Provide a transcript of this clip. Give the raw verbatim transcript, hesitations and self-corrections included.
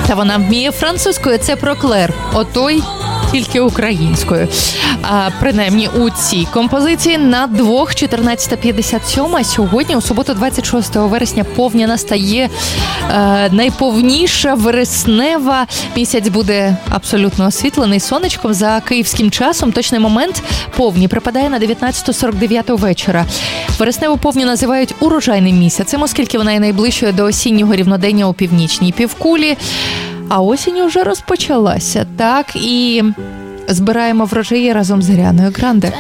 Та вона вміє французькою, це про Клер. Отой тільки українською. А, принаймні у цій композиції на двох чотирнадцята п'ятдесят сім. Сьогодні, у суботу, двадцять шостого вересня, повня настає е, найповніша вереснева. Місяць буде абсолютно освітлений сонечком. За київським часом точний момент повні припадає на дев'ятнадцята сорок дев'ять вечора. Вересневу повню називають урожайним місяцем, оскільки вона є найближчою до осіннього рівнодення у північній півкулі. А осінь вже розпочалася, так, і збираємо врожаї разом з Аріаною Гранде.